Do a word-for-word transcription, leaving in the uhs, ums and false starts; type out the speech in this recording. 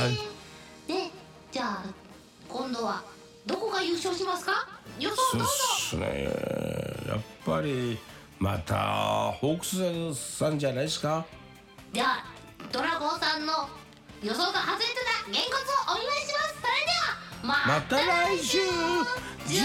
はい。 で、じゃあ今度はどこが優勝しますか？予想そうっどうぞ。 すね。やっぱりまたホークスさんじゃないですか。 じゃあドラゴンさんの予想が外れてたげんこつをお祝いします。それではままた来週。